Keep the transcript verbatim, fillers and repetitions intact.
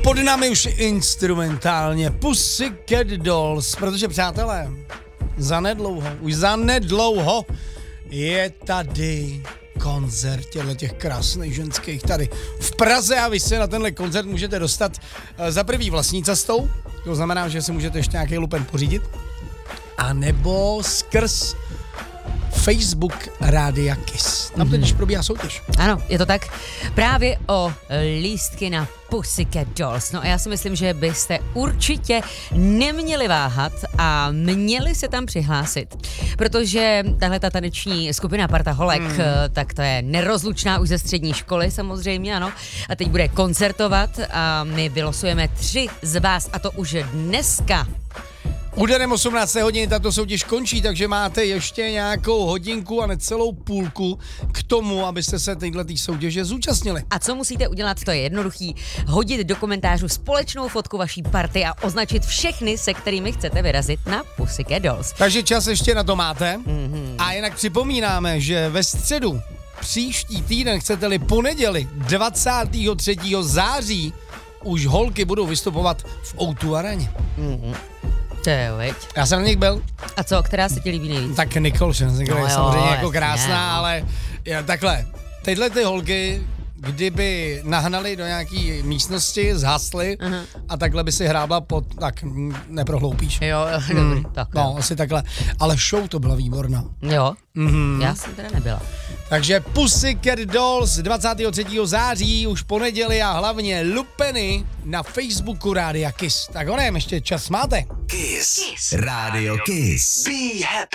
pod námi už instrumentálně Pussycat Dolls, protože přátelé, zanedlouho, už zanedlouho je tady koncert těch krásných ženských tady v Praze a vy se na tenhle koncert můžete dostat za prvý vlastní cestou, to znamená, že si můžete ještě nějaký lupen pořídit, a nebo skrz Facebook Rádia Kiss. Tam totiž probíhá soutěž. Ano, je to tak. Právě o lístky na Pussycat Dolls. No a já si myslím, že byste určitě neměli váhat a měli se tam přihlásit, protože tahle ta taneční skupina Parta Holek, hmm. tak to je nerozlučná už ze střední školy samozřejmě, ano. A teď bude koncertovat a my vylosujeme tři z vás, a to už dneska. Úderem osmnácté hodiny tato soutěž končí, takže máte ještě nějakou hodinku a necelou půlku k tomu, abyste se této soutěže zúčastnili. A co musíte udělat, to je jednoduchý. Hodit do komentářů společnou fotku vaší party a označit všechny, se kterými chcete vyrazit na Pussycat Dolls. Takže čas ještě na to máte. Mm-hmm. A jinak připomínáme, že ve středu příští týden, chcete-li pondělí dvacátého třetího září, už holky budou vystupovat v ó dva aréně. Mm-hmm. To je, veď. Já jsem na nich byl. A co, která se ti líbí nejvíc? Tak Nicole Scherzinger je no samozřejmě jo, jako krásná, ne. ale je, takhle, tyhle ty holky, kdyby nahnali do nějaký místnosti, zhasly uh-huh. a takhle by si hrábla pod, tak neprohloupíš. Jo, jo, dobrý, mm, tak No, jo. asi takhle, ale show to byla výborná. Jo, mm-hmm. já jsem teda nebyla. Takže Pussycat Dolls dvacátého třetího září, už pondělí a hlavně lupeny na Facebooku Rádia Kiss. Tak onem, ještě čas máte. Kiss. Rádio Kiss. Be happy.